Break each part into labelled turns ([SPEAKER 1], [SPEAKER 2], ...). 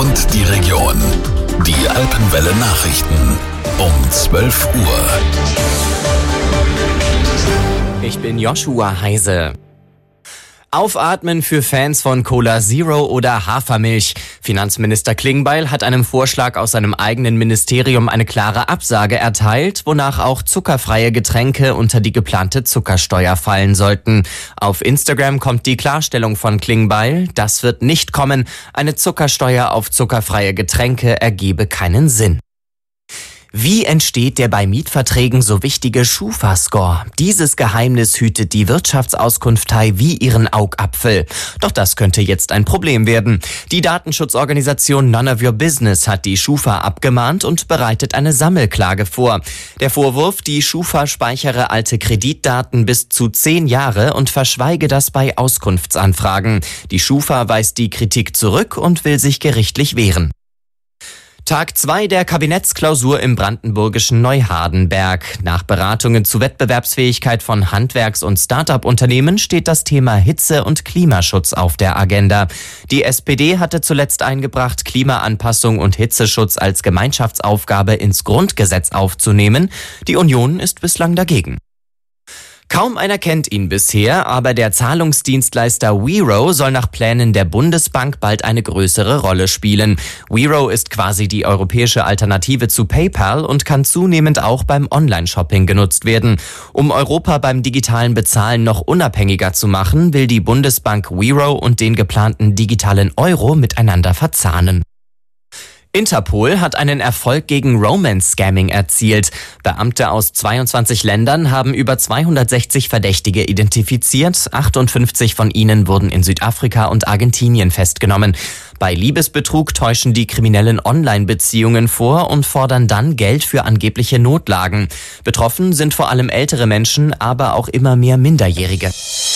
[SPEAKER 1] und die Region. Die Alpenwelle Nachrichten um 12 Uhr.
[SPEAKER 2] Ich bin Joshua Heise. Aufatmen für Fans von Cola Zero oder Hafermilch. Finanzminister Klingbeil hat einem Vorschlag aus seinem eigenen Ministerium eine klare Absage erteilt, wonach auch zuckerfreie Getränke unter die geplante Zuckersteuer fallen sollten. Auf Instagram kommt die Klarstellung von Klingbeil: Das wird nicht kommen. Eine Zuckersteuer auf zuckerfreie Getränke ergebe keinen Sinn. Wie entsteht der bei Mietverträgen so wichtige Schufa-Score? Dieses Geheimnis hütet die Wirtschaftsauskunftei wie ihren Augapfel. Doch das könnte jetzt ein Problem werden. Die Datenschutzorganisation None of Your Business hat die Schufa abgemahnt und bereitet eine Sammelklage vor. Der Vorwurf: die Schufa speichere alte Kreditdaten bis zu 10 Jahre und verschweige das bei Auskunftsanfragen. Die Schufa weist die Kritik zurück und will sich gerichtlich wehren. Tag 2 der Kabinettsklausur im brandenburgischen Neuhardenberg. Nach Beratungen zu Wettbewerbsfähigkeit von Handwerks- und Start-up-Unternehmen steht das Thema Hitze- und Klimaschutz auf der Agenda. Die SPD hatte zuletzt eingebracht, Klimaanpassung und Hitzeschutz als Gemeinschaftsaufgabe ins Grundgesetz aufzunehmen. Die Union ist bislang dagegen. Kaum einer kennt ihn bisher, aber der Zahlungsdienstleister Wero soll nach Plänen der Bundesbank bald eine größere Rolle spielen. Wero ist quasi die europäische Alternative zu PayPal und kann zunehmend auch beim Online-Shopping genutzt werden. Um Europa beim digitalen Bezahlen noch unabhängiger zu machen, will die Bundesbank Wero und den geplanten digitalen Euro miteinander verzahnen. Interpol hat einen Erfolg gegen Romance-Scamming erzielt. Beamte aus 22 Ländern haben über 260 Verdächtige identifiziert. 58 von ihnen wurden in Südafrika und Argentinien festgenommen. Bei Liebesbetrug täuschen die Kriminellen Online-Beziehungen vor und fordern dann Geld für angebliche Notlagen. Betroffen sind vor allem ältere Menschen, aber auch immer mehr Minderjährige.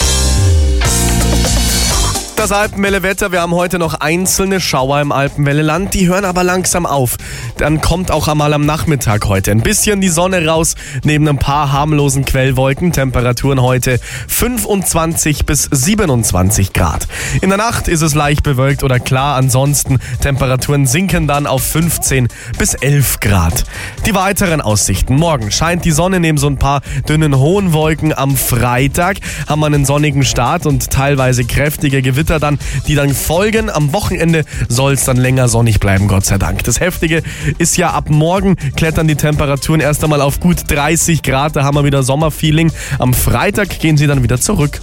[SPEAKER 3] Das Alpenwelle-Wetter, wir haben heute noch einzelne Schauer im Alpenwelle-Land, die hören aber langsam auf. Dann kommt auch einmal am Nachmittag heute ein bisschen die Sonne raus, neben ein paar harmlosen Quellwolken. Temperaturen heute 25 bis 27 Grad. In der Nacht ist es leicht bewölkt oder klar, ansonsten Temperaturen sinken dann auf 15 bis 11 Grad. Die weiteren Aussichten: Morgen scheint die Sonne neben so ein paar dünnen hohen Wolken. Am Freitag haben wir einen sonnigen Start und teilweise kräftige Gewitter die dann folgen. Am Wochenende soll es dann länger sonnig bleiben, Gott sei Dank. Das Heftige ist ja, ab morgen klettern die Temperaturen erst einmal auf gut 30 Grad. Da haben wir wieder Sommerfeeling. Am Freitag gehen sie dann wieder zurück.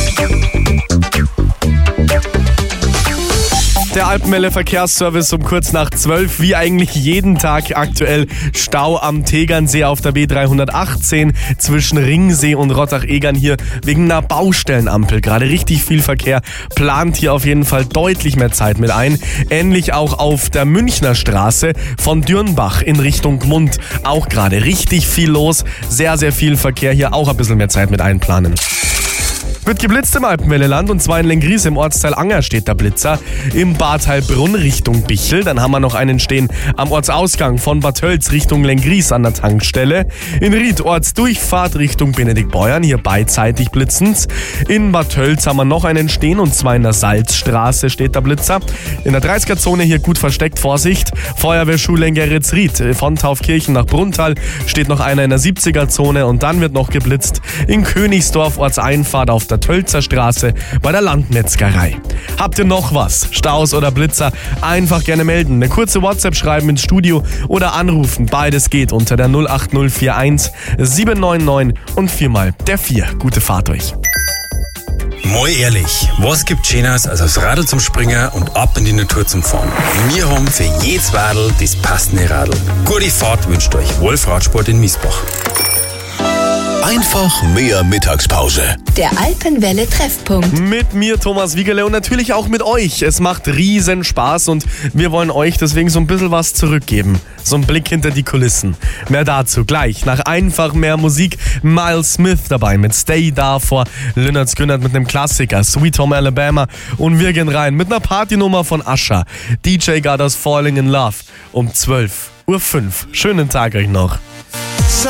[SPEAKER 3] Der Alpenwelle Verkehrsservice um kurz nach 12, wie eigentlich jeden Tag aktuell. Stau am Tegernsee auf der B318 zwischen Ringsee und Rottach-Egern hier wegen einer Baustellenampel. Gerade richtig viel Verkehr, plant hier auf jeden Fall deutlich mehr Zeit mit ein. Ähnlich auch auf der Münchner Straße von Dürnbach in Richtung Gmund. Auch gerade richtig viel los, sehr, sehr viel Verkehr, hier auch ein bisschen mehr Zeit mit einplanen. Wird geblitzt im Alpenwelle-Land, und zwar in Lenggries im Ortsteil Anger steht der Blitzer. Im Bad Heilbrunn Richtung Bichl. Dann haben wir noch einen stehen am Ortsausgang von Bad Tölz Richtung Lenggries an der Tankstelle. In Ried Ortsdurchfahrt Richtung Benediktbeuern, hier beidseitig blitzend. In Bad Tölz haben wir noch einen stehen, und zwar in der Salzstraße steht der Blitzer. In der 30er-Zone hier gut versteckt, Vorsicht. Feuerwehrschule in Geretsried von Taufkirchen nach Brunntal steht noch einer in der 70er-Zone, und dann wird noch geblitzt in Königsdorf Ortseinfahrt auf der Tölzer Straße bei der Landmetzgerei. Habt ihr noch was? Staus oder Blitzer? Einfach gerne melden. Eine kurze WhatsApp schreiben ins Studio oder anrufen. Beides geht unter der 08041 799 und 4 der 4. Gute Fahrt euch.
[SPEAKER 4] Mal ehrlich, was gibt Schöneres als aufs Radl zum Springen und ab in die Natur zum Fahren? Wir haben für jedes Radl das passende Radl. Gute Fahrt wünscht euch Wolf Radsport in Miesbach.
[SPEAKER 1] Einfach mehr Mittagspause.
[SPEAKER 5] Der Alpenwelle Treffpunkt.
[SPEAKER 3] Mit mir, Thomas Wiegerle, und natürlich auch mit euch. Es macht riesen Spaß und wir wollen euch deswegen so ein bisschen was zurückgeben. So ein Blick hinter die Kulissen. Mehr dazu gleich. Nach einfach mehr Musik, Miles Smith dabei mit Stay Da vor Lynyrd Skynyrd mit einem Klassiker, Sweet Home Alabama, und wir gehen rein mit einer Partynummer von Usher. DJ Got Us Falling in Love um 12:05 Uhr. Schönen Tag euch noch.